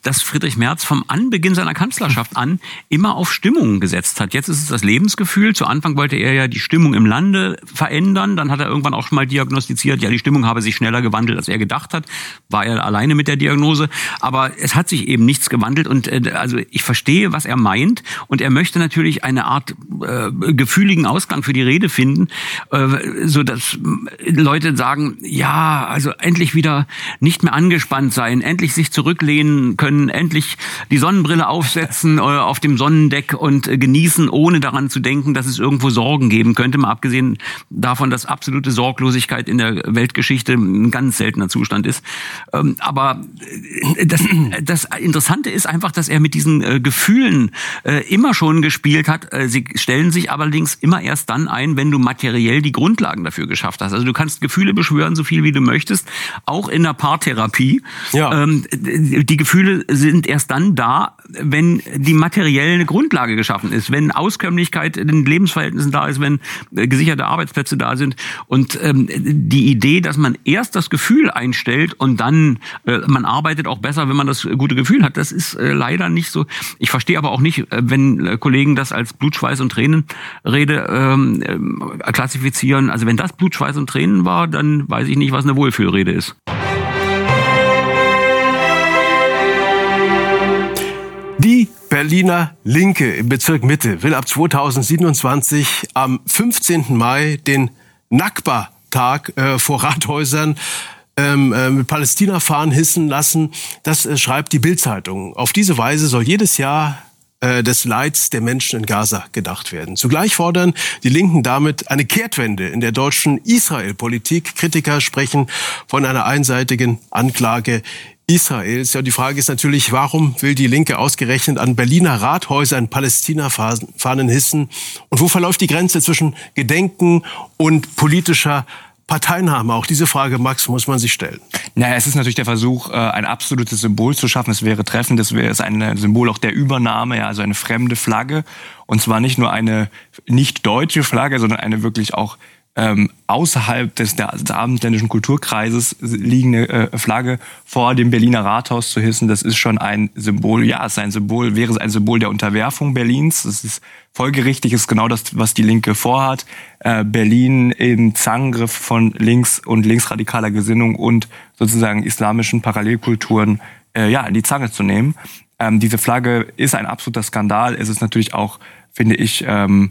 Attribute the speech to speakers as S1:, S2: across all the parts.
S1: dass Friedrich Merz vom Anbeginn seiner Kanzlerschaft an immer auf Stimmungen gesetzt hat. Jetzt ist es das Lebensgefühl. Zu Anfang wollte er ja die Stimmung im Lande verändern. Dann hat er irgendwann auch schon mal diagnostiziert, ja, die Stimmung habe sich schneller gewandelt, als er gedacht hat. War er alleine mit der Diagnose. Aber es hat sich eben nichts gewandelt. Und also ich verstehe, was er meint. Und er möchte natürlich eine Art gefühligen Ausgang für die Rede finden, so dass Leute sagen, ja, also endlich wieder nicht mehr angespannt sein, endlich sich zurücklehnen können, endlich die Sonnenbrille aufsetzen auf dem Sonnendeck und genießen, ohne daran zu denken, dass es irgendwo Sorgen geben könnte. Mal abgesehen davon, dass absolute Sorglosigkeit in der Weltgeschichte ein ganz seltener Zustand ist. Aber das Interessante ist einfach, dass er mit diesen Gefühlen immer schon gespielt hat. Sie stellen sich allerdings immer erst dann ein, wenn du materiell die Grundlagen dafür geschafft hast. Also du kannst Gefühle beschwören, so viel wie du möchtest, auch in der Paartherapie. Ja. Die Gefühle sind erst dann da, wenn die materielle Grundlage geschaffen ist, wenn Auskömmlichkeit in den Lebensverhältnissen da ist, wenn gesicherte Arbeitsplätze da sind. Und die Idee, dass man erst das Gefühl einstellt und dann man arbeitet auch besser, wenn man das gute Gefühl hat, das ist leider nicht so. Ich verstehe aber auch nicht, wenn Kollegen das als Blut, Schweiß und Tränenrede klassifizieren. Also wenn das Blut, Schweiß und Tränen war, dann weiß ich nicht, was eine Wohlfühlrede ist.
S2: Die Berliner Linke im Bezirk Mitte will ab 2027 am 15. Mai den Nakba-Tag vor Rathäusern mit Palästina-Fahnen hissen lassen. Das schreibt die Bild-Zeitung. Auf diese Weise soll jedes Jahr des Leids der Menschen in Gaza gedacht werden. Zugleich fordern die Linken damit eine Kehrtwende in der deutschen Israel-Politik. Kritiker sprechen von einer einseitigen Anklage Israels. Ja, die Frage ist natürlich, warum will die Linke ausgerechnet an Berliner Rathäusern Palästina-Fahnen hissen? Und wo verläuft die Grenze zwischen Gedenken und politischer Parteinahme? Auch diese Frage, Max, muss man sich stellen.
S3: Naja, es ist natürlich der Versuch, ein absolutes Symbol zu schaffen. Es wäre treffend, es wäre ein Symbol auch der Übernahme, ja, also eine fremde Flagge. Und zwar nicht nur eine nicht deutsche Flagge, sondern eine wirklich auch außerhalb des abendländischen Kulturkreises liegende Flagge vor dem Berliner Rathaus zu hissen. Das ist schon ein Symbol, ja, es ist ein Symbol, wäre es ein Symbol der Unterwerfung Berlins. Das ist folgerichtig, ist genau das, was die Linke vorhat. Berlin im Zangriff von links- und linksradikaler Gesinnung und sozusagen islamischen Parallelkulturen in die Zange zu nehmen. Diese Flagge ist ein absoluter Skandal. Es ist natürlich auch, finde ich,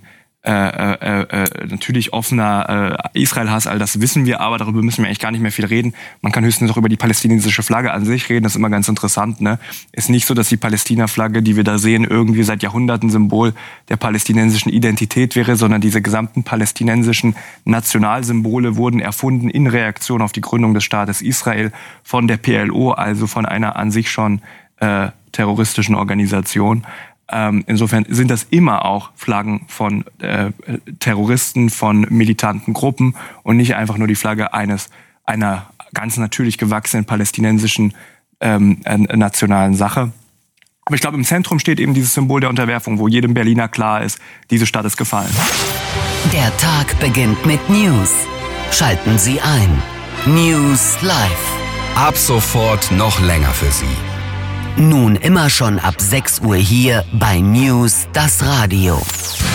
S3: natürlich offener Israel-Hass, all das wissen wir, aber darüber müssen wir eigentlich gar nicht mehr viel reden. Man kann höchstens auch über die palästinensische Flagge an sich reden, das ist immer ganz interessant, ne? Ist nicht so, dass die Palästina-Flagge, die wir da sehen, irgendwie seit Jahrhunderten Symbol der palästinensischen Identität wäre, sondern diese gesamten palästinensischen Nationalsymbole wurden erfunden in Reaktion auf die Gründung des Staates Israel von der PLO, also von einer an sich schon terroristischen Organisation. Insofern sind das immer auch Flaggen von Terroristen, von militanten Gruppen und nicht einfach nur die Flagge einer ganz natürlich gewachsenen palästinensischen nationalen Sache. Aber ich glaube, im Zentrum steht eben dieses Symbol der Unterwerfung, wo jedem Berliner klar ist, diese Stadt ist gefallen.
S4: Der Tag beginnt mit News. Schalten Sie ein. News Live.
S5: Ab sofort noch länger für Sie.
S4: Nun immer schon ab 6 Uhr hier bei News, das Radio.